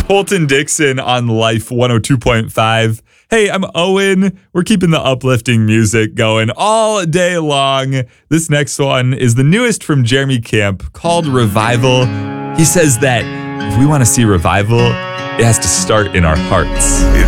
Colton Dixon on Life 102.5. Hey, I'm Owen. We're keeping the uplifting music going all day long. This next one is the newest from Jeremy Camp called Revival. He says that if we want to see revival, it has to start in our hearts. It